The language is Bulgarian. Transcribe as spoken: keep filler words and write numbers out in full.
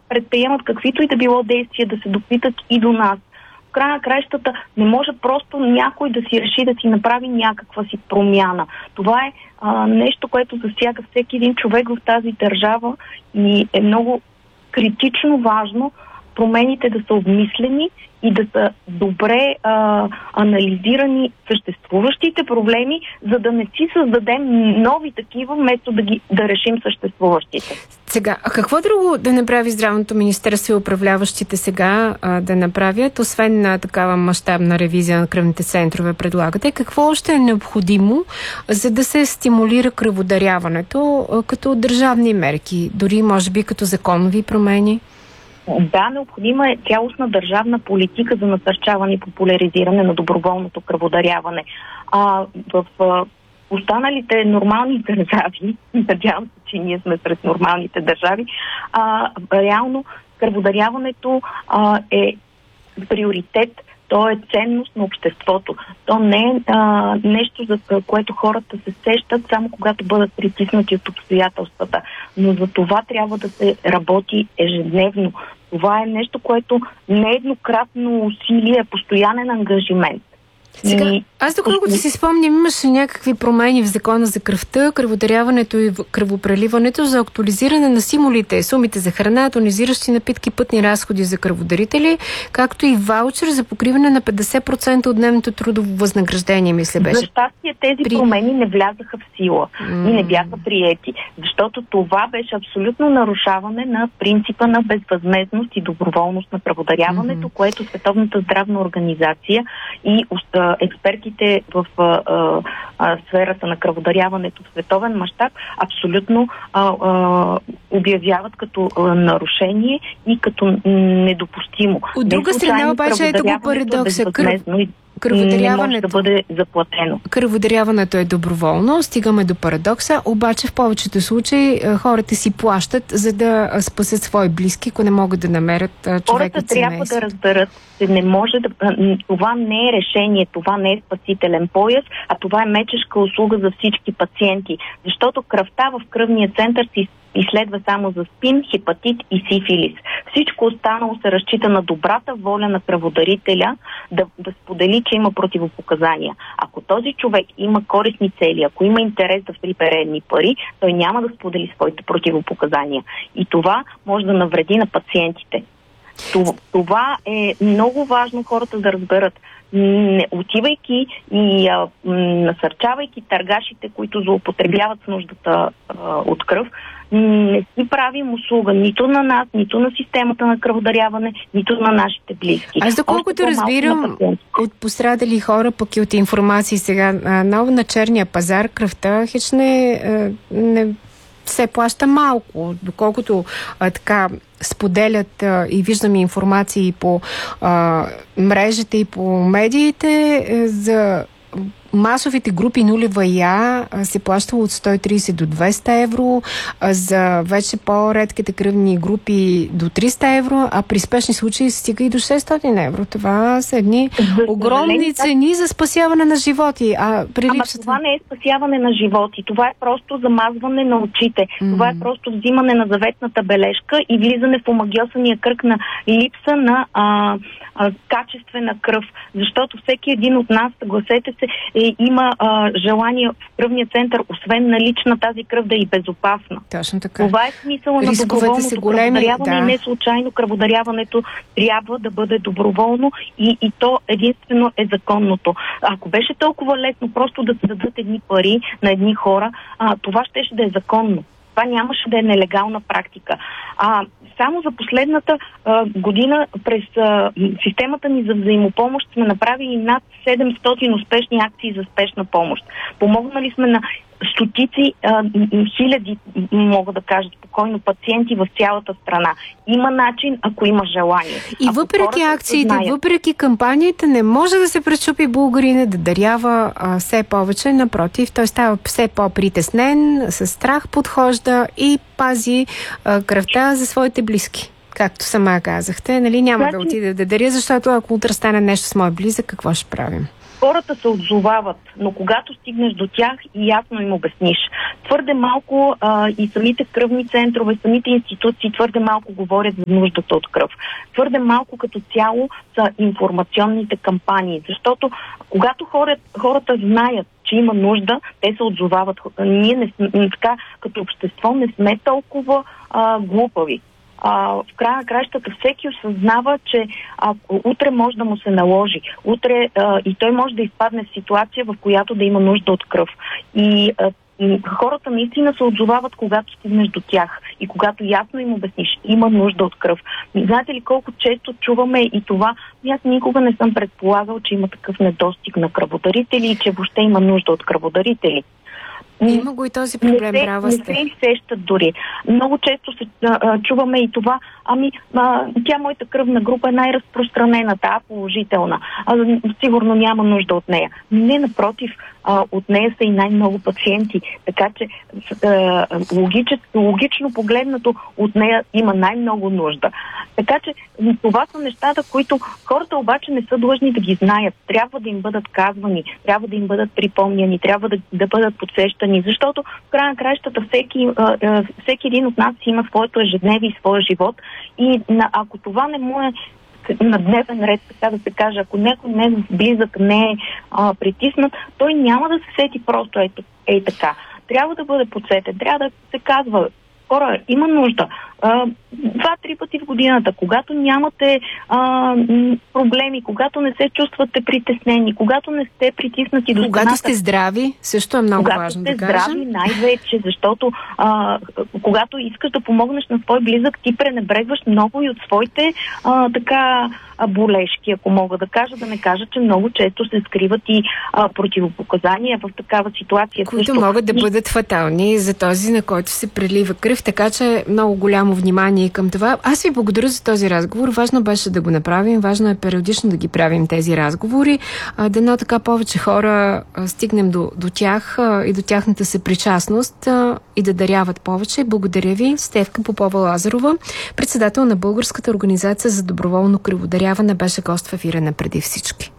предприемат каквито и да било действия, да се допитат и до нас. В края на краищата не може просто някой да си реши да си направи някаква си промяна. Това е а, нещо, което засяга всеки един човек в тази държава и е много критично важно промените да са обмислени и да са добре а, анализирани съществуващите проблеми, за да не си създадем нови такива, вместо да, ги, да решим съществуващите. Сега, а какво друго да направи Здравното министерство и управляващите сега а, да направят, освен на такава мащабна ревизия на кръвните центрове предлагате? Какво още е необходимо, за да се стимулира кръводаряването а, като държавни мерки, дори може би като законови промени? Да, необходима е цялостна държавна политика за насърчаване и популяризиране на доброволното кръводаряване. А в а, останалите нормални държави, надявам се, че ние сме сред нормалните държави, а, реално кръводаряването а, е приоритет. То е ценност на обществото. То не е а, нещо, за което хората се сещат само когато бъдат притиснати от обстоятелствата. Но за това трябва да се работи ежедневно. Това е нещо, което не е еднократно усилие, а постоянен ангажимент. Сега, аз доколкото си спомням, имаше някакви промени в закона за кръвта, кръводаряването и кръвопреливането за актуализиране на стимулите, сумите за храна, тонизиращи напитки, пътни разходи за кръводарители, както и ваучер за покриване на петдесет процента от дневното трудово възнаграждение, мисля беше. За щастие тези При... промени не влязаха в сила mm. и не бяха приети, защото това беше абсолютно нарушаване на принципа на безвъзмездност и доброволност на кръводаряването, mm. което Световната здравна организация и експертите в а, а, сферата на кръводаряването в световен мащаб абсолютно а, а, обявяват като а, нарушение и като недопустимо. От друга страна обаче ето го парадокса. Кръводаряването не може да бъде заплатено. Кръводаряването е доброволно, стигаме до парадокса, обаче в повечето случаи хората си плащат, за да спасят свои близки, ако не могат да намерят човек от семейството. Хората трябва да разберат, че не може да... Това не е решение, това не е спасителен пояс, а това е мечешка услуга за всички пациенти. Защото кръвта в кръвния център си изследва само за спин, хепатит и сифилис. Всичко останало се разчита на добрата воля на кръводарителя да, да сподели, че има противопоказания. Ако този човек има корисни цели, ако има интерес да прибере едни пари, той няма да сподели своите противопоказания. И това може да навреди на пациентите. Това е много важно хората да разберат. Не, отивайки и а, насърчавайки търгашите, които злоупотребяват с нуждата а, от кръв, не си правим услуга нито на нас, нито на системата на кръводаряване, нито на нашите близки. Аз доколкото разбирам от пострадали хора, пък и от информации сега, ново на черния пазар, кръвта хич не, не се плаща малко, доколкото а, така споделят а, и виждаме информации по а, мрежите и по медиите е, за масовите групи нулева Я се плащало от сто и трийсет до двеста евро, за вече по-редките кръвни групи до триста евро, а при спешни случаи стига и до шестстотин евро. Това са едни огромни цени за спасяване на животи. А при Ама липсата... това не е спасяване на животи. Това е просто замазване на очите. Mm-hmm. Това е просто взимане на заветната бележка и влизане в омагьосания кръг на липса на а, а, качествена кръв. Защото всеки един от нас, съгласете се, е, има а, желание в кръвния център, освен налична тази кръв, да е безопасна. Точно така. Това е смисъла на доброволното кръводаряване, да. И не случайно кръводаряването трябва да бъде доброволно и, и то единствено е законното. Ако беше толкова лесно просто да се дадат едни пари на едни хора, а, това щеше да е законно. Това нямаше да е нелегална практика. А, само за последната а, година през а, системата ни за взаимопомощ сме направили над седемстотин успешни акции за спешна помощ. Помогнали сме на стотици, а, хиляди, мога да кажа спокойно, пациенти в цялата страна. Има начин, ако има желание. И въпреки акциите, знаят... въпреки кампаниите, не може да се пречупи българина да дарява а, все повече. Напротив, той става все по-притеснен, със страх подхожда и пази а, кръвта за своите близки. Както сама казахте, нали, няма значи... да отида да даря, защото ако утре стане нещо с моя близък, какво ще правим? хората се отзовават, но когато стигнеш до тях и ясно им обясниш. Твърде малко а, и самите кръвни центрове, самите институции твърде малко говорят за нуждата от кръв. Твърде малко като цяло са информационните кампании, защото когато хората, хората знаят, че има нужда, те се отзовават. Ние не сме, така, като общество не сме толкова а, глупави. А, в края на кращата всеки осъзнава, че ако утре може да му се наложи, утре а, и той може да изпадне в ситуация, в която да има нужда от кръв. И а, хората наистина се отзовават, когато стигнеш до тях и когато ясно им обясниш, има нужда от кръв. Знаете ли колко често чуваме и това? Аз никога не съм предполагал, че има такъв недостиг на кръводарители и че въобще има нужда от кръводарители. Има го и този проблем, не се, права сте. Не се сещат дори. Много често се, а, чуваме и това, ами а, тя моята кръвна група е най-разпространената, а положителна. А, сигурно няма нужда от нея. Не, напротив, а, от нея са и най-много пациенти. Така че а, логично, логично погледнато от нея има най-много нужда. Така че това са нещата, които хората обаче не са длъжни да ги знаят. Трябва да им бъдат казвани, трябва да им бъдат припомняни, трябва да, да бъдат подсещани, защото в края на краищата всеки, всеки един от нас има своето ежедневие и своя живот и ако това не му е на дневен ред, така да се каже, ако някой не е близък, не е а, притиснат, той няма да се сети просто ей, ей така. Трябва да бъде подсетен, трябва да се казва, хора, има нужда. Два-три пъти в годината, когато нямате а, проблеми, когато не се чувствате притеснени, когато не сте притиснати до когато стената. Сте здрави, също е много когато важно да кажем. Когато сте здрави най-вече, защото а, когато искаш да помогнеш на свой близък, ти пренебрегваш много и от своите а, така болешки, ако мога да кажа, да не кажа, че много често се скриват и а, противопоказания в такава ситуация. Които също могат да бъдат фатални за този, на който се прелива кръв, така че много голямо внимание към това. Аз ви благодаря за този разговор. Важно беше да го направим, важно е периодично да ги правим тези разговори. Дано така повече хора а, стигнем до, до тях а, и до тяхната съпричастност а, и да даряват повече. Благодаря ви, Стефка Попова-Лазарова, председател на Българската организация за доброволно кръводаряване, беше гост в ефира на Преди всички.